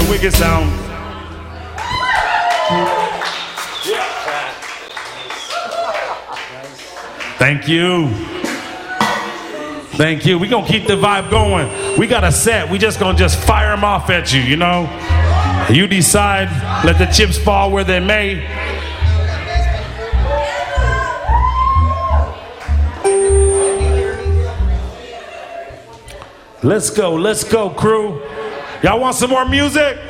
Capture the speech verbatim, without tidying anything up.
wicked sound. Thank you. Thank you. We're going to keep the vibe going. We got a set. We just going to just fire them off at you, you know? You decide. Let the chips fall where they may. Let's go. Let's go, crew. Y'all want some more music?